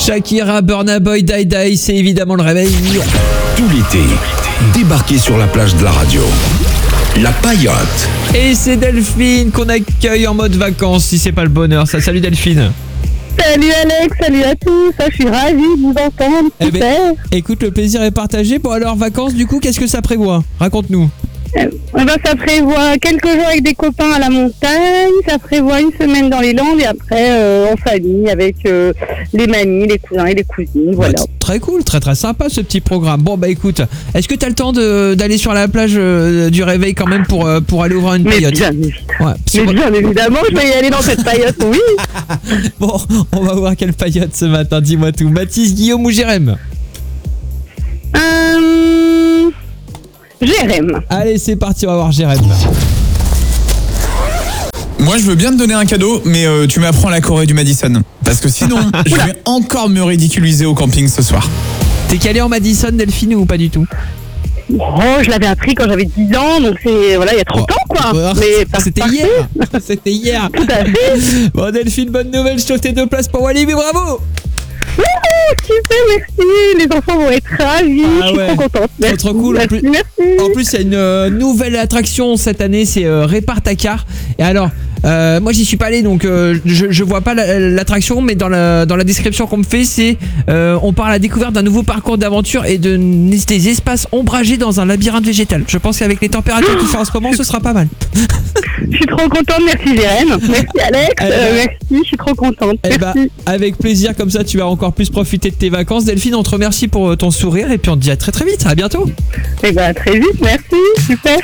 Shakira, Burna Boy, Die Die, c'est évidemment le réveil. Tout l'été, débarquez sur la plage de la radio. La Paillote. Et c'est Delphine qu'on accueille en mode vacances, si c'est pas le bonheur. Ça, salut Delphine. Salut Alex, salut à tous, je suis ravie de vous entendre, super. Écoute, le plaisir est partagé. Bon alors, vacances du coup, qu'est-ce que ça prévoit? Raconte-nous. Ça prévoit quelques jours avec des copains à la montagne, ça prévoit une semaine dans les Landes et après en famille avec les mamies, les cousins et les cousines, voilà. Ouais, très cool, très très sympa ce petit programme. Bon bah écoute, est-ce que t'as le temps d'aller sur la plage du réveil quand même pour aller ouvrir une paillote? Bien évidemment, je vais y aller dans cette paillote, oui. Bon, on va voir quelle paillote ce matin, dis-moi tout. Mathis, Guillaume ou Jérém? Jérém. Allez, c'est parti, on va voir Jérém. Moi, je veux bien te donner un cadeau, mais tu m'apprends la Corée du Madison. Parce que sinon, je vais encore me ridiculiser au camping ce soir. T'es calé en Madison, Delphine, ou pas du tout? Oh, je l'avais appris quand j'avais 10 ans, donc c'est, voilà, il y a 30 ans, quoi. Mais c'était hier. C'était hier. Tout à fait. Bon, Delphine, bonne nouvelle, je t'offre tes 2 places pour Walibi, bravo. Super, merci. Les enfants vont être ravis. Je suis trop contente. Merci. Trop cool. Merci. En plus, il y a une nouvelle attraction cette année, c'est Répare ta car. Et alors, moi j'y suis pas allé, donc je vois pas l'attraction, mais dans la description qu'on me fait, c'est on part à la découverte d'un nouveau parcours d'aventure et des espaces ombragés dans un labyrinthe végétal. Je pense qu'avec les températures qu'il fait en ce moment, ce sera pas mal. Je suis trop contente, merci Jérém. Merci Alex, merci, je suis trop contente. Merci. Avec plaisir, comme ça tu vas encore plus profiter de tes vacances. Delphine, on te remercie pour ton sourire et puis on te dit à très très vite, à bientôt. Et très vite, merci, super.